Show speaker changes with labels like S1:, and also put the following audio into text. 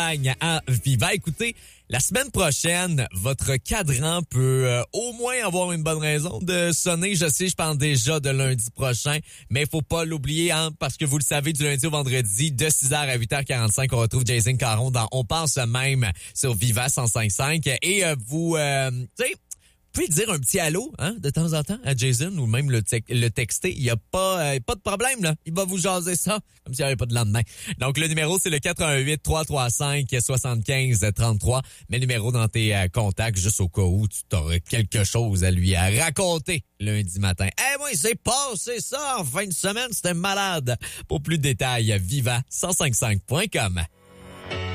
S1: À Viva. Écoutez, la semaine prochaine, votre cadran peut au moins avoir une bonne raison de sonner. Je sais, je parle déjà de lundi prochain, mais il faut pas l'oublier, hein, parce que vous le savez, du lundi au vendredi, de 6h à 8h45, on retrouve Jason Caron dans On pense même sur Viva 105.5. Et vous, tu sais, vous pouvez dire un petit allô, hein, de temps en temps à Jason ou même le texter. Il y a pas de problème, là. Il va vous jaser ça comme s'il n'y avait pas de lendemain. Donc, le numéro, c'est le 88-335-75-33. Mets le numéro dans tes contacts juste au cas où tu t'aurais quelque chose à lui raconter lundi matin. Moi, il s'est passé ça en fin de semaine. C'était malade. Pour plus de détails, viva1055.com.